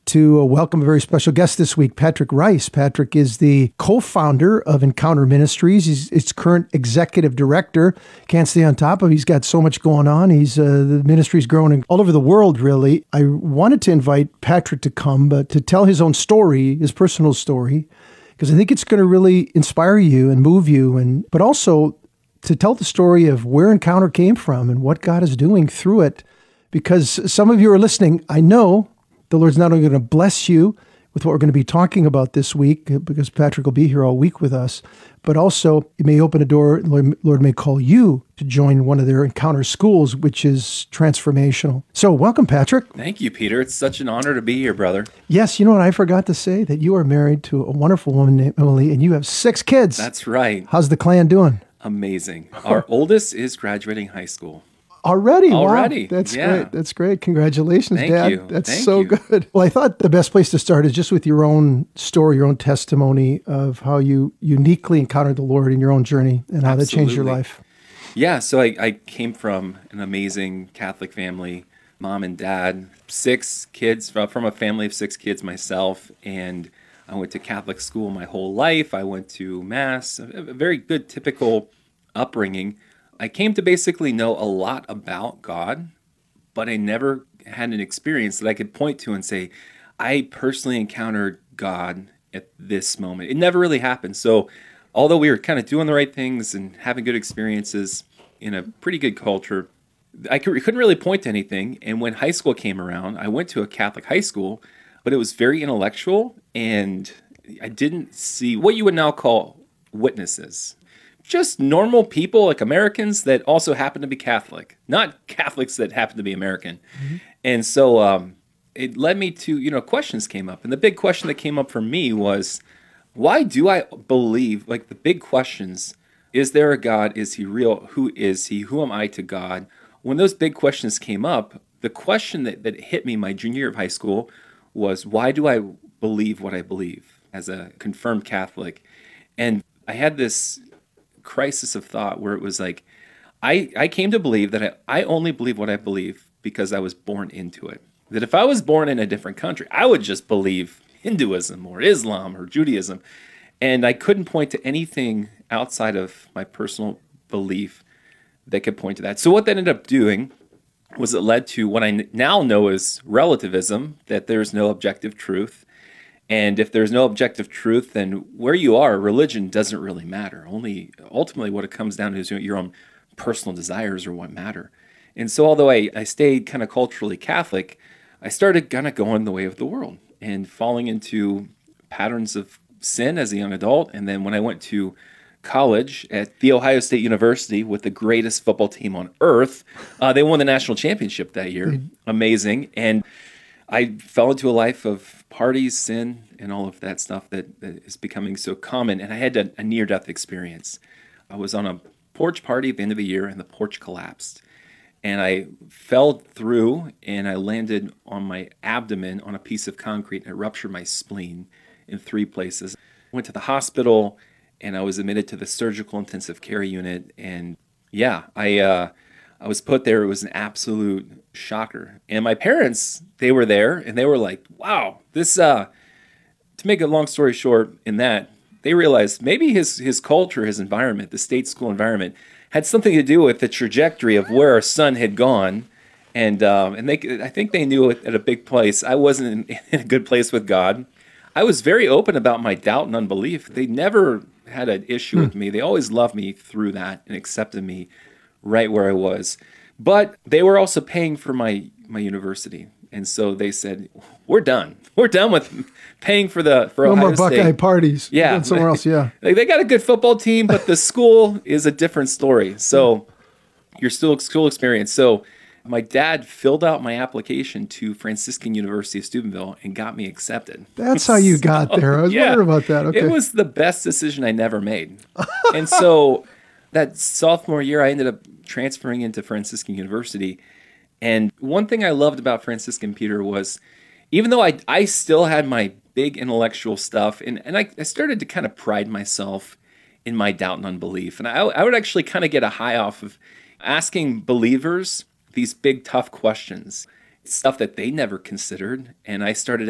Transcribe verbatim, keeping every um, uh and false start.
to uh, welcome a very special guest this week, Patrick Rice. Patrick is the co-founder of Encounter Ministries. He's its current executive director. Can't stay on top of it. He's got so much going on. He's uh, the ministry's growing all over the world, really. I wanted to invite Patrick to come, but to tell his own story, his personal story, because I think it's going to really inspire you and move you, and but also to tell the story of where Encounter came from and what God is doing through it. Because some of you are listening, I know the Lord's not only going to bless you with what we're going to be talking about this week, because Patrick will be here all week with us, but also it may open a door, Lord, Lord may call you to join one of their Encounter schools, which is transformational. So welcome, Patrick. Thank you, Peter. It's such an honor to be here, brother. Yes, you know what? I forgot to say that you are married to a wonderful woman named Emily, and you have six kids. That's right. How's the clan doing? Amazing. Our oldest is graduating high school. Already? Already. Wow. That's yeah. great. That's great. Congratulations, Thank Dad. you. That's Thank so you. good. Well, I thought the best place to start is just with your own story, your own testimony of how you uniquely encountered the Lord in your own journey and how Absolutely. that changed your life. Yeah, so I, I came from an amazing Catholic family, mom and dad, six kids, from a family of six kids myself, and I went to Catholic school my whole life. I went to Mass, a very good, typical upbringing. I came to basically know a lot about God, but I never had an experience that I could point to and say, I personally encountered God at this moment. It never really happened. So although we were kind of doing the right things and having good experiences in a pretty good culture, I couldn't really point to anything. And when high school came around, I went to a Catholic high school, but it was very intellectual, and I didn't see what you would now call witnesses. Just normal people, like Americans, that also happen to be Catholic, not Catholics that happen to be American. Mm-hmm. And so um, it led me to, you know, questions came up. And the big question that came up for me was, why do I believe, like the big questions, is there a God? Is he real? Who is he? Who am I to God? When those big questions came up, the question that, that hit me my junior year of high school was, why do I believe what I believe as a confirmed Catholic? And I had this crisis of thought where it was like, I, I came to believe that I, I only believe what I believe because I was born into it. That if I was born in a different country, I would just believe Hinduism or Islam or Judaism. And I couldn't point to anything outside of my personal belief that could point to that. So what that ended up doing was it led to what I now know as relativism, that there's no objective truth. And if there's no objective truth, then where you are, religion doesn't really matter. Only ultimately what it comes down to is your own personal desires are what matter. And so although I, I stayed kind of culturally Catholic, I started kind of going the way of the world and falling into patterns of sin as a young adult. And then when I went to college at The Ohio State University with the greatest football team on earth, uh, they won the national championship that year. Amazing. And I fell into a life of parties, sin, and all of that stuff that, that is becoming so common. And I had a, a near-death experience. I was on a porch party at the end of the year, and the porch collapsed. And I fell through, and I landed on my abdomen on a piece of concrete, and it ruptured my spleen in three places. I went to the hospital, and I was admitted to the surgical intensive care unit. And yeah, I uh, I was put there. It was an absolute shocker. And my parents, they were there, and they were like, wow, this, uh, to make a long story short in that, they realized maybe his, his culture, his environment, the state school environment, had something to do with the trajectory of where our son had gone. And um, and they, I think they knew it at a big place. I wasn't in, in a good place with God. I was very open about my doubt and unbelief. They never had an issue hmm. with me. They always loved me through that and accepted me right where I was. But they were also paying for my, my university. And so they said, we're done. We're done with paying for the for no Ohio more Buckeye State. parties. Yeah. Going somewhere else, yeah. Like, they got a good football team, but the school is a different story. So your still school experience. So my dad filled out my application to Franciscan University of Steubenville and got me accepted. That's how you got there. I was yeah, wondering about that. Okay. It was the best decision I never made. And so that sophomore year, I ended up transferring into Franciscan University. And one thing I loved about Franciscan, Peter, was even though I, I still had my big intellectual stuff, and, and I, I started to kind of pride myself in my doubt and unbelief. And I, I would actually kind of get a high off of asking believers these big, tough questions, stuff that they never considered. And I started